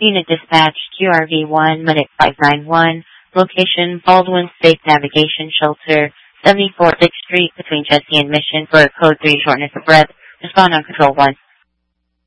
Unit Dispatch QRV1 Medic 591, location Baldwin Space Navigation Shelter, 74th Street between Jesse and Mission for Code 3 shortness of breath. Respond on Control 1.